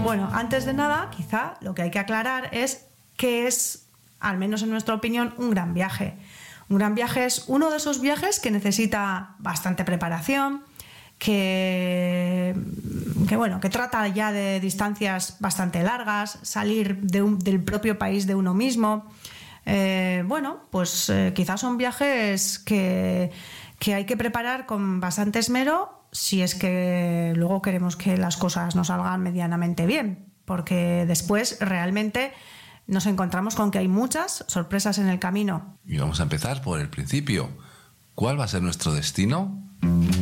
Bueno, antes de nada, quizá lo que hay que aclarar es qué es, al menos en nuestra opinión, un gran viaje. Un gran viaje es uno de esos viajes que necesita bastante preparación, que trata ya de distancias bastante largas, salir del propio país de uno mismo. Quizás son viajes que hay que preparar con bastante esmero si es que luego queremos que las cosas nos salgan medianamente bien, porque después realmente nos encontramos con que hay muchas sorpresas en el camino. Y vamos a empezar por el principio. ¿Cuál va a ser nuestro destino?